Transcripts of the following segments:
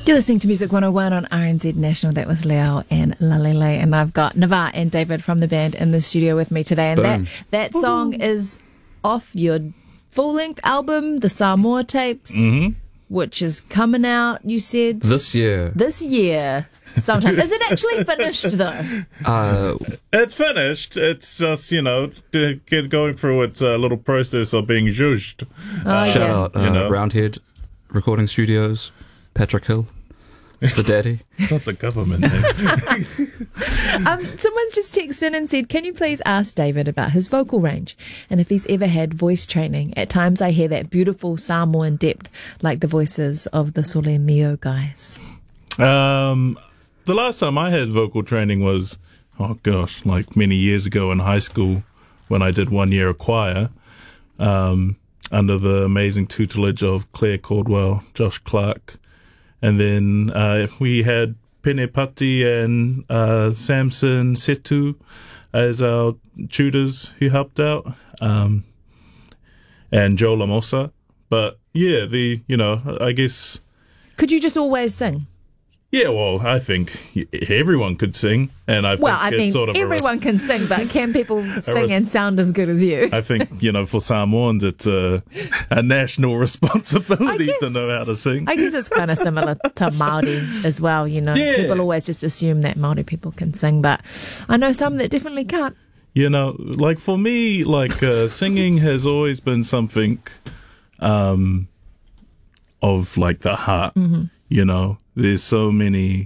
You're listening to Music 101 on RNZ National. That was Leo and Lalele. And I've got Navar and David from the band in the studio with me today. And that song is off your full-length album, the Samoa Tapes, which is coming out, you said? This year. Sometime. Is it actually finished, though? It's finished. It's just, get going through its little process of being judged. Shout out, Roundhead Recording Studios, Patrick Hill, the daddy. Not the government. Someone's just texted in and said, can you please ask David about his vocal range and if he's ever had voice training? At times I hear that beautiful Samoan depth like the voices of the Sole Mio guys. The last time I had vocal training was, like many years ago in high school when I did 1 year of choir, under the amazing tutelage of Claire Caldwell, Josh Clark. And then we had Pene Pati and Samson Setu as our tutors who helped out, and Joe Lamosa. But yeah, I guess... Could you just always sing? Yeah, well, I think everyone could sing, and everyone can sing, but can people sing and sound as good as you? I think, for Samoans, it's a national responsibility to know how to sing. I guess it's kind of similar to Māori as well, Yeah. People always just assume that Māori people can sing, but I know some that definitely can't. Like for me, singing has always been something of like the heart, There's so many,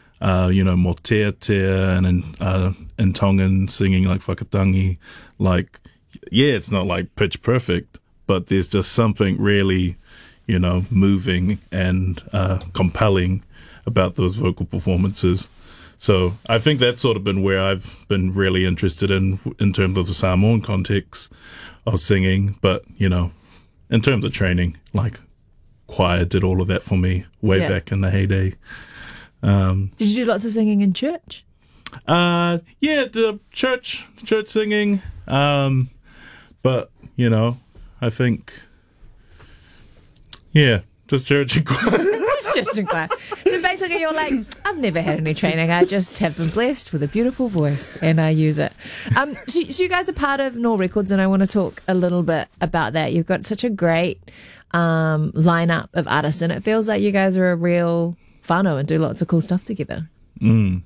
moteatea and Tongan singing like whakatangi. It's not like pitch perfect, but there's just something really, moving and compelling about those vocal performances. So I think that's sort of been where I've been really interested in terms of the Samoan context of singing. But, in terms of training, choir did all of that for me way back in the heyday. Did you do lots of singing in church? The church singing. But, I think, just church and choir. Church and choir. So basically you're like, I've never had any training. I just have been blessed with a beautiful voice and I use it. So you guys are part of Nor Records and I want to talk a little bit about that. You've got such a great lineup of artists and it feels like you guys are a real whānau and do lots of cool stuff together. Want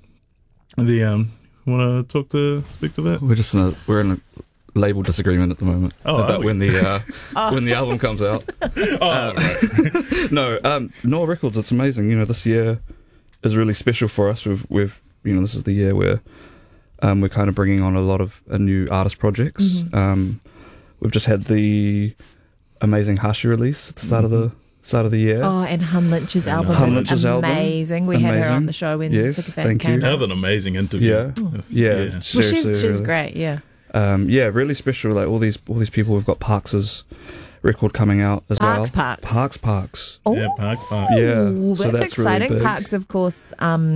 to speak to that? We're in a label disagreement at the moment about when the album comes out. Nor Records, it's amazing. This year is really special for us. We've this is the year where we're kind of bringing on a lot of new artist projects. We've just had the amazing Hashi release at the start of the year. Oh, and Hun Lynch's album is amazing. We had her on the show when Superfan came out. That was an amazing interview. Yeah. Well, she's great. Yeah. Really special. Like all these people. We've got Parks' record coming out as well. Parks. Oh, yeah, Parks. Yeah, so that's exciting. Really big. Parks, of course,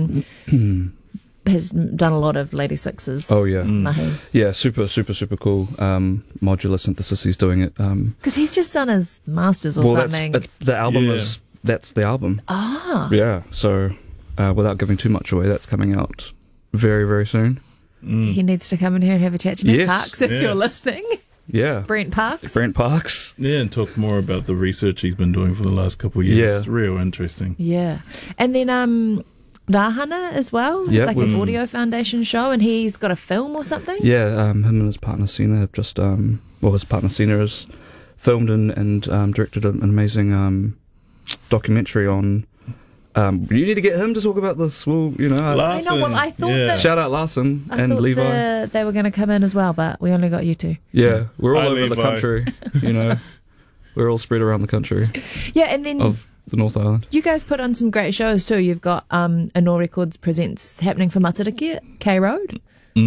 has done a lot of Lady Sixes. Oh yeah, Mahi. Yeah, super cool. Modular synthesis. He's doing it because he's just done his masters or something. The album that's the album. Yeah. So without giving too much away, that's coming out very, very soon. He needs to come in here and have a chat to me, Parks, if you're listening. Yeah. Brent Parks. Yeah, and talk more about the research he's been doing for the last couple of years. Yeah. It's real interesting. Yeah. And then Rahana as well. It's like an Audio Foundation show and he's got a film or something. Yeah, him and his partner Sina have just his partner Sina has filmed and directed an amazing documentary on you need to get him to talk about this. Well, Larson, I thought that shout out Larson and Levi. They were going to come in as well, but we only got you two. Yeah, we're all over the country. We're all spread around the country. Yeah, and then of the North Island. You guys put on some great shows too. You've got Nor Records Presents happening for Matariki at K Road.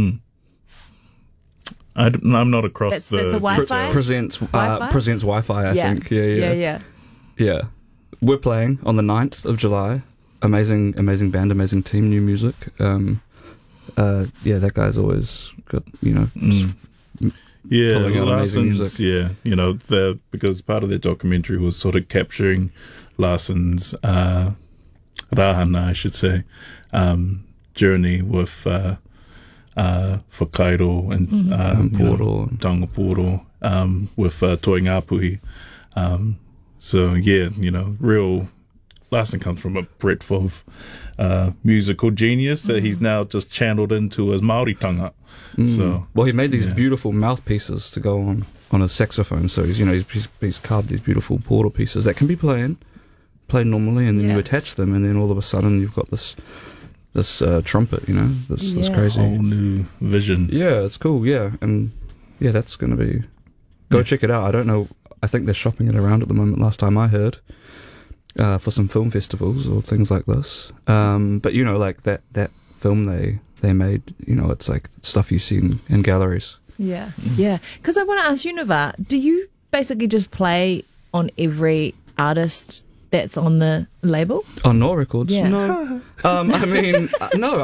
I'm not across that's a Wi-Fi? Presents Wi-Fi, I think. Yeah. We're playing on the 9th of July. Amazing band, amazing team, new music. That guy's always got, pulling out amazing music. Because part of their documentary was sort of capturing Larson's rahana, I should say, journey with Whakairo and Poro. Tangaporo, with Toi Ngāpuhi. So yeah, real. Larson comes from a breadth of musical genius that he's now just channeled into his Māoritanga. So Well, he made these beautiful mouthpieces to go on a saxophone. So he's carved these beautiful portal pieces that can be played normally, and then you attach them, and then all of a sudden you've got this trumpet. This crazy whole new vision. Yeah, it's cool. Yeah, and that's gonna be. Go check it out. I don't know. I think they're shopping it around at the moment. Last time I heard. For some film festivals or things like this, but like that film they made, it's like stuff you see in galleries. Yeah. Because I want to ask you, Nava, do you basically just play on every artist that's on the label? On Noah Records? Yeah. No. I mean, no.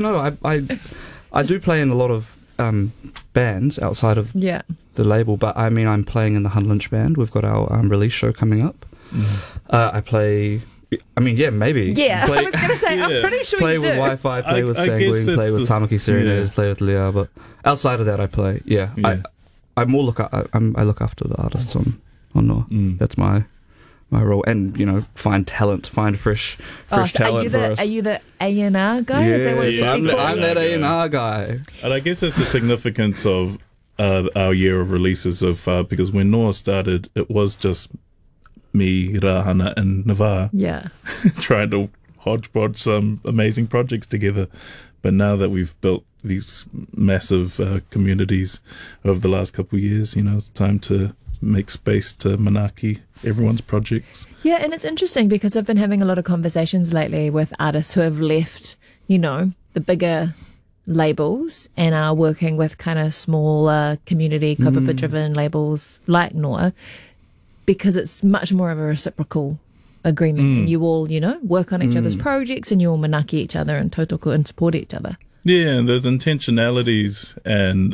I do play in a lot of bands outside of the label, but I mean, I'm playing in the Hun Lynch band. We've got our release show coming up. I play. I mean, maybe. Yeah, play, I was going to say, I'm pretty sure play you do. with Wi-Fi, play with Sanguine, play with Tamaki Serenades, play with Leah. But outside of that, I play. Yeah. I look after the artists on Noah. That's my role, and find talent, find fresh talent for us. Are you the A&R guy? Yeah, Is that what it's I'm called? that A&R guy. And I guess that's the significance of our year of releases because when Noah started, it was just me, Rahana, and Nava trying to hodgepodge some amazing projects together. But now that we've built these massive communities over the last couple of years, it's time to make space to manaki everyone's projects. Yeah, and it's interesting because I've been having a lot of conversations lately with artists who have left, the bigger labels and are working with kind of smaller community, kaupapa-driven labels like Noah, because it's much more of a reciprocal agreement, and you all, work on each other's projects, and you all manaki each other and tautoko and support each other. Yeah, and there's intentionalities and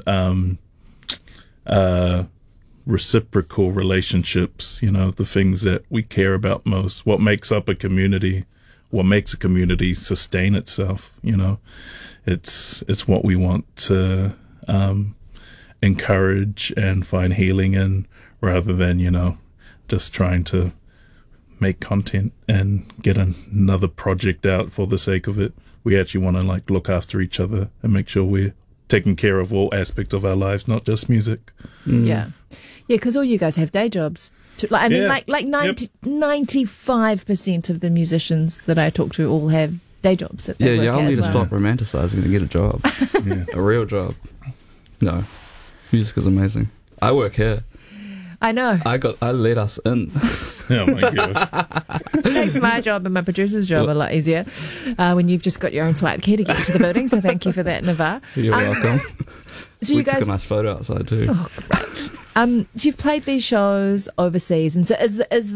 reciprocal relationships, the things that we care about most, what makes up a community, what makes a community sustain itself, it's what we want to encourage and find healing in, rather than, just trying to make content and get another project out for the sake of it. We actually want to look after each other and make sure we're taking care of all aspects of our lives, not just music. Yeah, because all you guys have day jobs. 95% of the musicians that I talk to all have day jobs. That they work y'all at need as to well. stop romanticizing and get a job. A real job. No, music is amazing. I work here. I know. I let us in. Oh my gosh. It makes my job and my producer's job a lot easier when you've just got your own swipe key to get to the building. So thank you for that, Nava. You're welcome. So we you guys took a nice photo outside too. Oh, great. So you've played these shows overseas, and so is